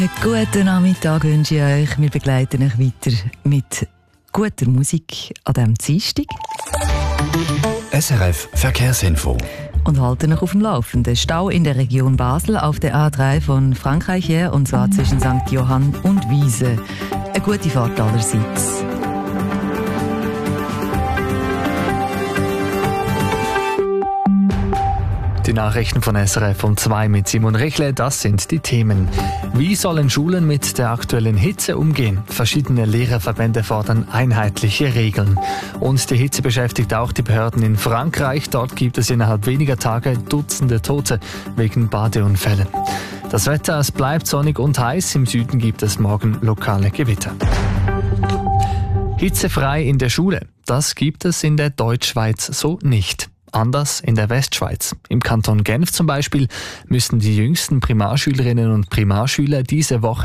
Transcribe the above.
Guten Nachmittag wünsche ich euch. Wir begleiten euch weiter mit guter Musik an diesem Dienstag. SRF Verkehrsinfo. Und halten euch auf dem Laufenden. Stau in der Region Basel auf der A3 von Frankreich her, und zwar zwischen St. Johann und Wiese. Eine gute Fahrt allerseits. Die Nachrichten von SRF um 2 mit Simon Rechle, das sind die Themen. Wie sollen Schulen mit der aktuellen Hitze umgehen? Verschiedene Lehrerverbände fordern einheitliche Regeln. Und die Hitze beschäftigt auch die Behörden in Frankreich. Dort gibt es innerhalb weniger Tage Dutzende Tote wegen Badeunfällen. Das Wetter, es bleibt sonnig und heiß. Im Süden gibt es morgen lokale Gewitter. Hitzefrei in der Schule, das gibt es in der Deutschschweiz so nicht. Anders in der Westschweiz. Im Kanton Genf zum Beispiel müssen die jüngsten Primarschülerinnen und Primarschüler diese Woche